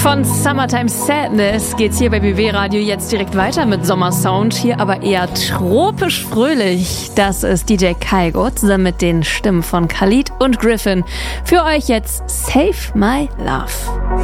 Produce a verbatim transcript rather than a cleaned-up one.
Von Summertime Sadness geht's hier bei B W Radio jetzt direkt weiter mit Sommersound, hier aber eher tropisch fröhlich. Das ist D J Kaigo zusammen mit den Stimmen von Khalid und Griffin. Für euch jetzt Save My Love.